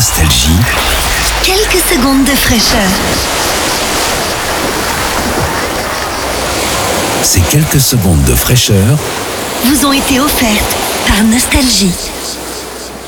Nostalgie. Quelques secondes de fraîcheur. Ces quelques secondes de fraîcheur Vous ont été offertes par Nostalgie.